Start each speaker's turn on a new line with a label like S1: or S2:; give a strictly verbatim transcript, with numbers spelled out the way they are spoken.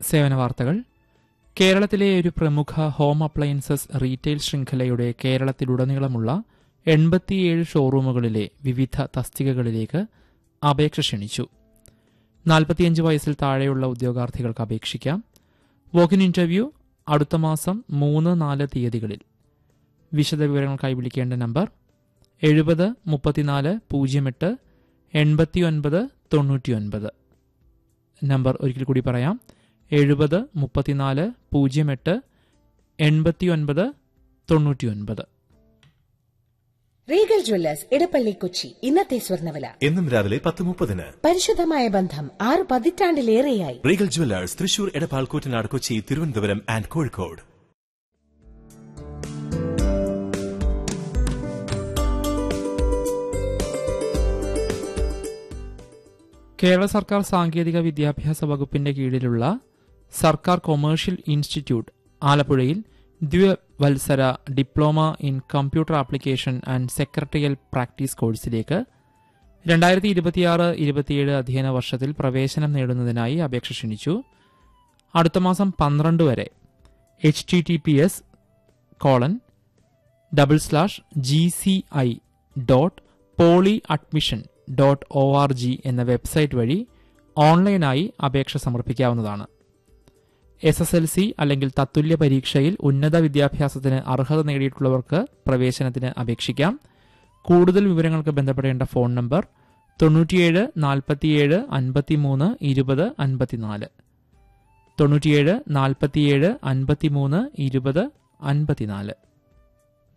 S1: സേവന വാർത്തകൾ. കേരളത്തിലെ ഒരു പ്രമുഖ ഹോം അപ്ലയൻസസ് റീറ്റെയിൽ ശൃംഖലയുടെ കേരളത്തിലുടനീളമുള്ള എൺപത്തിയേഴ് ഷോറൂമുകളിലെ വിവിധ തസ്തികകളിലേക്ക് അപേക്ഷ ക്ഷണിച്ചു. നാൽപ്പത്തിയഞ്ച് വയസ്സിൽ താഴെയുള്ള ഉദ്യോഗാർത്ഥികൾക്ക് അപേക്ഷിക്കാം. വോക്കിൻ ഇന്റർവ്യൂ അടുത്ത മാസം മൂന്ന് നാല് തീയതികളിൽ. വിശദവിവരങ്ങൾക്കായി വിളിക്കേണ്ട നമ്പർ എഴുപത് മുപ്പത്തിനാല് പൂജ്യം എട്ട് എൺപത്തി ഒൻപത് തൊണ്ണൂറ്റി ഒൻപത്. നമ്പർ ഒരിക്കൽ കൂടി പറയാം, എഴുപത് മുപ്പത്തിനാല് പൂജ്യം എട്ട് എൺപത്തി ഒൻപത് തൊണ്ണൂറ്റി ഒൻപത്.
S2: Regal Jewellers Edappally Kochi. ഇന്നത്തെ സ്വർണ്ണവില
S3: എന്നും രാവിലെ പത്ത് മുപ്പതിന്.
S2: പരിശുദ്ധമായ ബന്ധം ആറ് പതിറ്റാണ്ടിലേറെയായി.
S3: Regal Jewellers Thrissur, Edappal, Koottanad, Kochi, Thiruvananthapuram and Kozhikode.
S1: Kerala സർക്കാർ സാങ്കേതിക വിദ്യാഭ്യാസ വകുപ്പിന്റെ കീഴിലുള്ള സർക്കാർ കൊമേഴ്ഷ്യൽ ഇൻസ്റ്റിറ്റ്യൂട്ട് ആലപ്പുഴയിൽ ദ്വിവത്സര diploma in computer application and secretarial practice കോഴ്സിലേക്ക് രണ്ടായിരത്തി ഇരുപത്തിയാറ് ഇരുപത്തിയേഴ് അധ്യയന വർഷത്തിൽ പ്രവേശനം നേടുന്നതിനായി അപേക്ഷ ക്ഷണിച്ചു. അടുത്ത മാസം പന്ത്രണ്ട് വരെ H T T P S colon double slash G C I dot poly admission dot O R G എന്ന വെബ്സൈറ്റ് വഴി ഓൺലൈനായി അപേക്ഷ സമർപ്പിക്കാവുന്നതാണ്. എസ് എസ് എൽ സി അല്ലെങ്കിൽ തത്തുല്യ പരീക്ഷയിൽ ഉന്നത വിദ്യാഭ്യാസത്തിന് അർഹത നേടിയിട്ടുള്ളവർക്ക് പ്രവേശനത്തിന് അപേക്ഷിക്കാം. കൂടുതൽ വിവരങ്ങൾക്ക് ബന്ധപ്പെടേണ്ട ഫോൺ നമ്പർ തൊണ്ണൂറ്റിയേഴ് നാൽപ്പത്തിയേഴ് അൻപത്തിമൂന്ന് ഇരുപത് അൻപത്തിനാല് തൊണ്ണൂറ്റിയേഴ് നാൽപ്പത്തിയേഴ് അൻപത്തിമൂന്ന് ഇരുപത് അൻപത്തിനാല്.